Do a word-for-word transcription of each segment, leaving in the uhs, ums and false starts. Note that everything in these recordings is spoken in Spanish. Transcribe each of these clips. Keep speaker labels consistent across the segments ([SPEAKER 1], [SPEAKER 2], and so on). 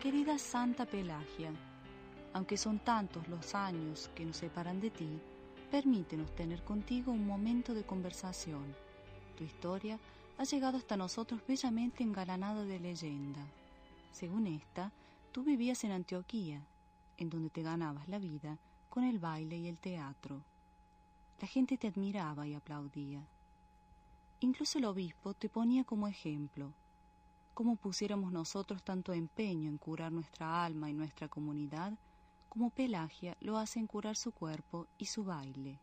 [SPEAKER 1] Querida Santa Pelagia, aunque son tantos los años que nos separan de ti, permítenos tener contigo un momento de conversación. Tu historia ha llegado hasta nosotros bellamente engalanada de leyenda. Según esta, tú vivías en Antioquía, en donde te ganabas la vida con el baile y el teatro. La gente te admiraba y aplaudía. Incluso el obispo te ponía como ejemplo. Cómo pusiéramos nosotros tanto empeño en curar nuestra alma y nuestra comunidad, como Pelagia lo hace en curar su cuerpo y su baile.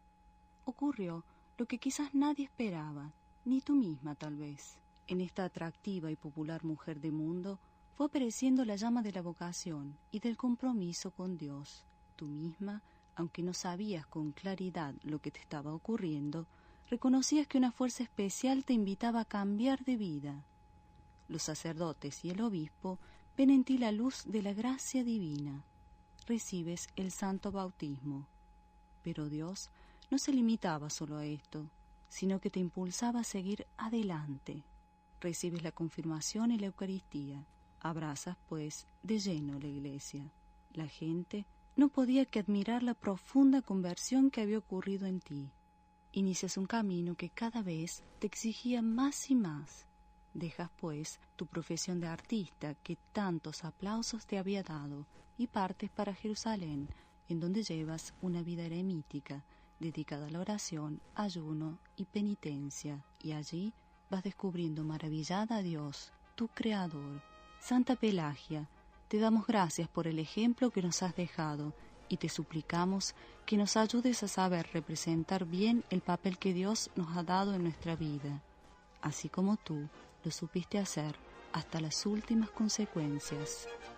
[SPEAKER 1] Ocurrió lo que quizás nadie esperaba, ni tú misma tal vez. En esta atractiva y popular mujer de mundo fue apareciendo la llama de la vocación y del compromiso con Dios. Tú misma, aunque no sabías con claridad lo que te estaba ocurriendo, reconocías que una fuerza especial te invitaba a cambiar de vida. Los sacerdotes y el obispo ven en ti la luz de la gracia divina. Recibes el santo bautismo. Pero Dios no se limitaba solo a esto, sino que te impulsaba a seguir adelante. Recibes la confirmación y la Eucaristía. Abrazas, pues, de lleno la iglesia. La gente no podía que admirar la profunda conversión que había ocurrido en ti. Inicias un camino que cada vez te exigía más y más. Dejas, pues, tu profesión de artista que tantos aplausos te había dado y partes para Jerusalén, en donde llevas una vida eremítica, dedicada a la oración, ayuno y penitencia. Y allí vas descubriendo maravillada a Dios, tu Creador. Santa Pelagia, te damos gracias por el ejemplo que nos has dejado y te suplicamos que nos ayudes a saber representar bien el papel que Dios nos ha dado en nuestra vida, así como tú lo supiste hacer hasta las últimas consecuencias.